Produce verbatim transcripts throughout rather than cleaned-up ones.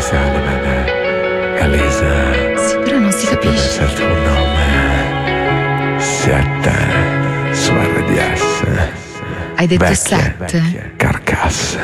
sale, bene. Elisa. Sì, però non si capisce. Deve essere il tuo nome. Sette su R D S. Hai detto Vecchie, sette? Vecchie. Carcasse.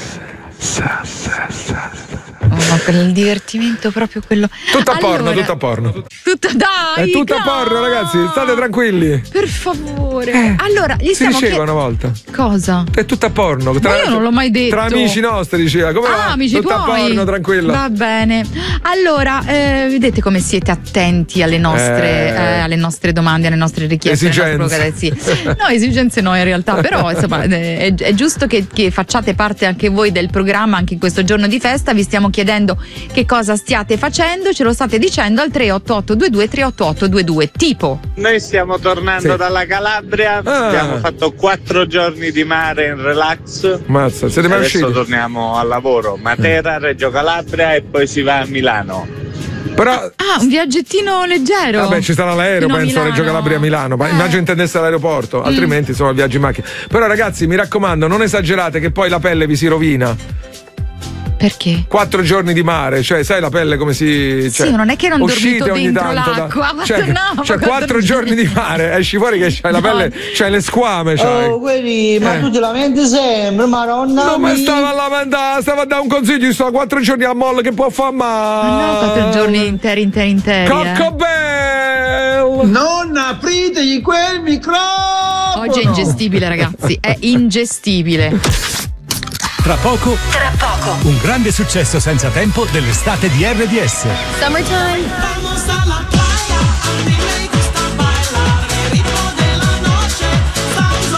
Sette, sette. Oh, quel divertimento proprio quello. Tutta allora, porno, tutta porno. Tutta dai. È tutta no. porno, ragazzi, state tranquilli. Per favore. Eh, allora, gli si stiamo diceva chied- una volta. Cosa? È tutta porno. Tra, Ma io non l'ho mai detto. Tra amici nostri diceva. Come ah, va? amici tutta tuoi. porno, tranquilla. Va bene. Allora, eh, vedete come siete attenti alle nostre, Eh. eh, alle nostre domande, alle nostre richieste, alle nostre Esigenze. sì. No, esigenze no in realtà, però insomma eh, è, è giusto che, che facciate parte anche voi del programma anche in questo giorno di festa. Vi stiamo chiedendo che cosa stiate facendo, ce lo state dicendo al tre otto otto due due tre otto otto due due. Tipo, noi stiamo tornando Sì. dalla Calabria, Ah. abbiamo fatto quattro giorni di mare in relax. Mazza, siete mai Adesso usciti? torniamo al lavoro, Matera, Reggio Calabria e poi si va a Milano. Però ah, un viaggettino leggero. vabbè, ci sarà l'aereo, Fino a penso, a Reggio Milano. Calabria a Milano. Ma Eh. immagino intendesse l'aeroporto, altrimenti insomma il viaggio in macchina. Però ragazzi, mi raccomando, non esagerate che poi la pelle vi si rovina. Perché? Quattro giorni di mare, cioè sai la pelle come si. Cioè, Sì, non è che non uscite dormito ogni dentro tanto da- l'acqua, ma cioè, no, ma cioè quattro quattro giorni giorni. di mare, esci fuori che c'hai la No. pelle, c'hai le squame, c'hai. Oh, quelli, ma Eh. tu ti lamenti sempre, maronna. No, ma mi- stava a lamentare, stava a dare un consiglio, sto quattro giorni a molle che può far male. Ma no, quattro giorni interi, interi, interi. eh. Coccobello! Non apritegli quel microfono. Oggi è ingestibile, ragazzi, è ingestibile. Tra poco, tra poco, un grande successo senza tempo dell'estate di R D S. Summertime. Vamos a la playa, a mí me gusta bailar el ritmo de la noche, estamos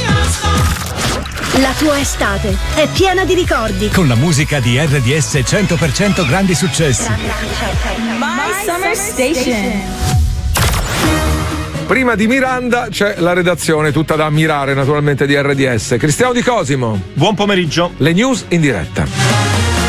a fiesta. La tua estate è piena di ricordi. Con la musica di R D S cento per cento grandi successi. My Summer Station. Prima di Miranda c'è la redazione tutta da ammirare naturalmente di R D S. Cristiano Di Cosimo. Buon pomeriggio. Le news in diretta.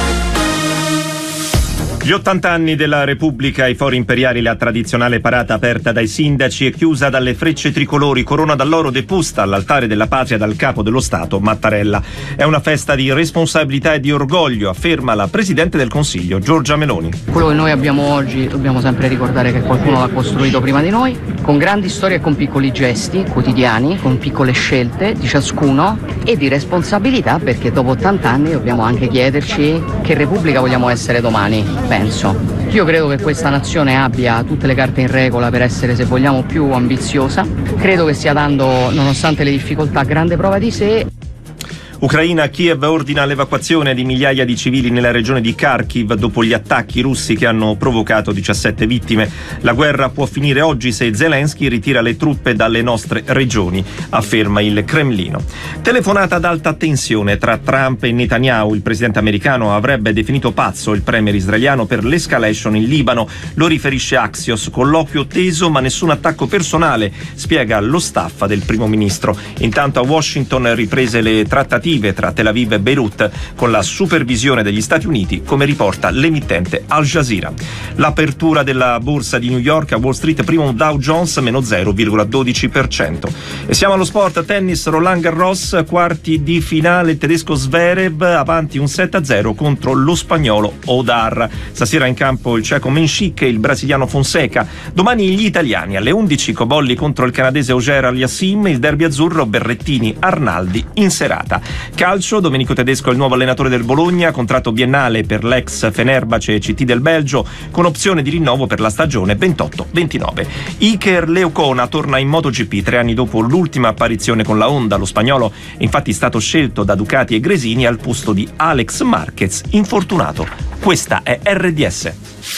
Gli ottanta anni della Repubblica ai Fori Imperiali, la tradizionale parata aperta dai sindaci e chiusa dalle frecce tricolori, corona d'alloro deposta all'altare della patria dal capo dello Stato Mattarella. È una festa di responsabilità e di orgoglio, afferma la Presidente del Consiglio Giorgia Meloni. Quello che noi abbiamo oggi dobbiamo sempre ricordare che qualcuno l'ha costruito prima di noi, con grandi storie e con piccoli gesti quotidiani, con piccole scelte di ciascuno e di responsabilità, perché dopo ottanta anni dobbiamo anche chiederci che Repubblica vogliamo essere domani. Penso. Io credo che questa nazione abbia tutte le carte in regola per essere, se vogliamo, più ambiziosa. Credo che stia dando, nonostante le difficoltà, grande prova di sé. Ucraina, Kiev ordina l'evacuazione di migliaia di civili nella regione di Kharkiv dopo gli attacchi russi che hanno provocato diciassette vittime. La guerra può finire oggi se Zelensky ritira le truppe dalle nostre regioni, afferma il Cremlino. Telefonata ad alta tensione tra Trump e Netanyahu. Il presidente americano avrebbe definito pazzo il premier israeliano per l'escalation in Libano. Lo riferisce Axios. Colloquio teso ma nessun attacco personale, spiega lo staff del primo ministro. Intanto a Washington riprese le trattative tra Tel Aviv e Beirut con la supervisione degli Stati Uniti, come riporta l'emittente Al Jazeera. L'apertura della borsa di New York, a Wall Street primo Dow Jones meno zero virgola dodici per cento. E siamo allo sport. Tennis, Roland Garros, quarti di finale, il tedesco Zverev avanti un sette a zero contro lo spagnolo Odar. Stasera in campo il ceco Menchik e il brasiliano Fonseca. Domani gli italiani alle undici, Cobolli contro il canadese Auger Aliassime, il derby azzurro Berrettini Arnaldi in serata. Calcio, Domenico Tedesco è il nuovo allenatore del Bologna, contratto biennale per l'ex Fenerbahce C T del Belgio con opzione di rinnovo per la stagione ventotto ventinove. Iker Leocona torna in MotoGP tre anni dopo l'ultima apparizione con la Honda. Lo spagnolo è infatti stato scelto da Ducati e Gresini al posto di Alex Marquez, infortunato. Questa è R D S.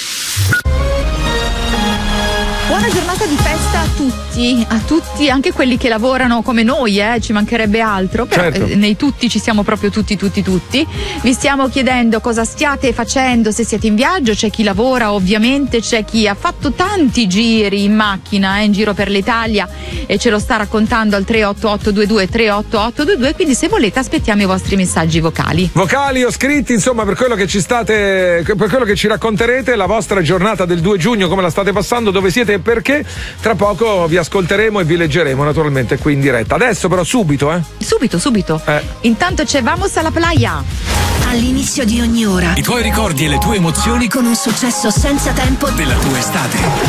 Buona giornata di festa a tutti, a tutti, anche quelli che lavorano come noi, eh, ci mancherebbe altro, però Certo. eh, nei tutti ci siamo proprio tutti, tutti, tutti. Vi stiamo chiedendo cosa stiate facendo, se siete in viaggio, c'è chi lavora ovviamente, c'è chi ha fatto tanti giri in macchina, eh, in giro per l'Italia e ce lo sta raccontando al tre otto otto due due tre otto otto due due, quindi se volete aspettiamo i vostri messaggi vocali. Vocali o scritti, insomma, per quello che ci state, per quello che ci racconterete, la vostra giornata del due giugno, come la state passando, dove siete e perché. Tra poco vi ascolteremo e vi leggeremo naturalmente qui in diretta. Adesso però subito, eh? Subito, subito. Eh. Intanto c'è Vamos alla playa. All'inizio di ogni ora. I tuoi ricordi e le tue emozioni Con un successo senza tempo della tua estate.